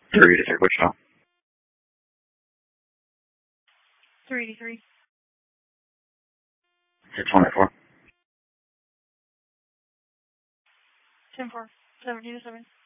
383 Wichita. 383. 624. 10-4. 17 to 7.